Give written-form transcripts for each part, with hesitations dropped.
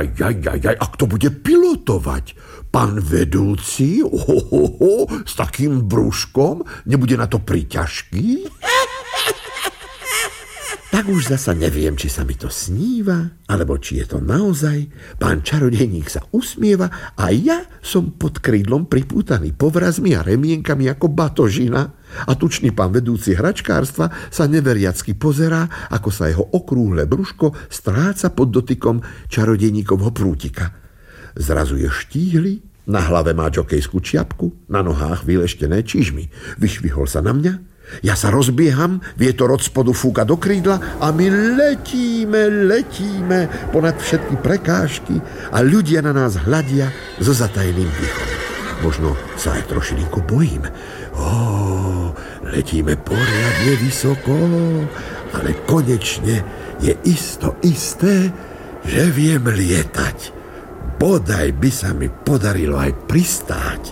A kto bude pilotovať? Pán vedúci? S takým brúškom? Nebude na to príťažký? Tak už zasa neviem, či sa mi to sníva, alebo či je to naozaj. Pán čarodejník sa usmieva a ja som pod krídlom pripútaný povrazmi a remienkami ako batožina. A tučný pán vedúci hračkárstva sa neveriacky pozerá, ako sa jeho okrúhle brúško stráca pod dotykom čarodejníkovho prútika. Zrazu je štíhly, na hlave má džokejskú čiapku, na nohách vyleštené čižmy. Vyšvihol sa na mňa. Ja sa rozbieham, vietor od spodu fúka do krídla a my letíme ponad všetky prekážky a ľudia na nás hľadia so zatajeným dýchom. Možno sa aj trošilinku bojím. Letíme poriadne vysoko, ale konečne je isté, že viem lietať. Bodaj by sa mi podarilo aj pristáť.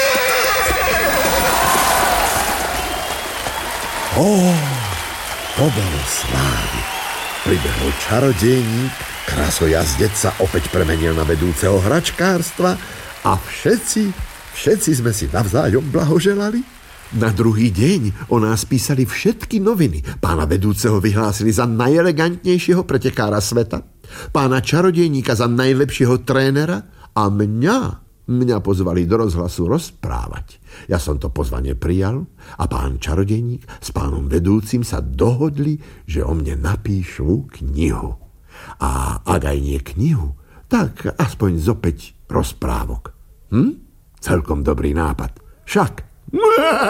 To bolo slávy. Pribehol čarodejník, krasojazdec sa opäť premenil na vedúceho hračkárstva a všetci sme si navzájom blahoželali. Na druhý deň o nás písali všetky noviny. Pána vedúceho vyhlásili za najelegantnejšieho pretekára sveta, pána čarodejníka za najlepšieho trénera a mňa pozvali do rozhlasu rozprávať. Ja som to pozvanie prijal a pán čarodejník s pánom vedúcim sa dohodli, že o mne napíšu knihu. A ak aj nie knihu, tak aspoň zopäť rozprávok. Celkom dobrý nápad. Však